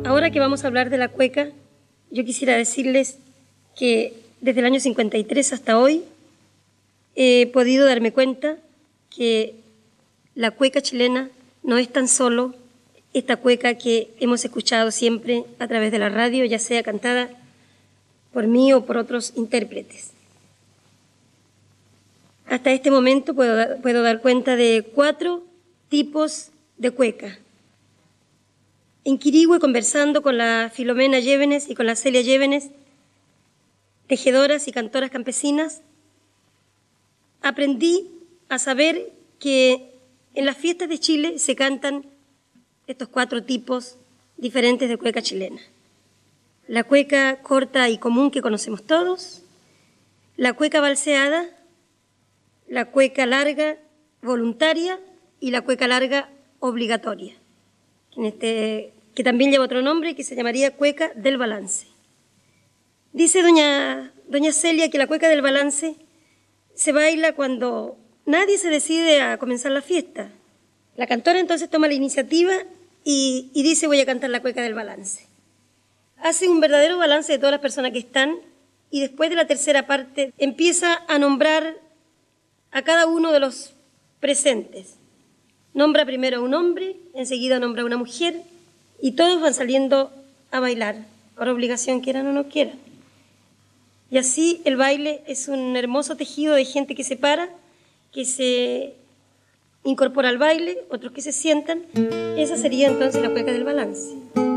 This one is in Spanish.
Ahora que vamos a hablar de la cueca, yo quisiera decirles que desde el año 53 hasta hoy he podido darme cuenta que la cueca chilena no es tan solo esta cueca que hemos escuchado siempre a través de la radio, ya sea cantada por mí o por otros intérpretes. Hasta este momento puedo dar cuenta de 4 tipos de cueca. En Quirihue, conversando con la Filomena Llévenes y con la Celia Llévenes, tejedoras y cantoras campesinas, aprendí a saber que en las fiestas de Chile se cantan estos 4 tipos diferentes de cueca chilena. La cueca corta y común que conocemos todos, la cueca balseada, la cueca larga voluntaria y la cueca larga obligatoria, que también lleva otro nombre que se llamaría cueca del balance. Dice doña Celia que la cueca del balance se baila cuando nadie se decide a comenzar la fiesta. La cantora entonces toma la iniciativa y dice: voy a cantar la cueca del balance. Hace un verdadero balance de todas las personas que están y después de la tercera parte empieza a nombrar a cada uno de los presentes. Nombra primero a un hombre, enseguida nombra a una mujer y todos van saliendo a bailar, por obligación, quieran o no quieran. Y así el baile es un hermoso tejido de gente que se para, que se incorpora al baile, otros que se sientan. Esa sería entonces la cueca del balance.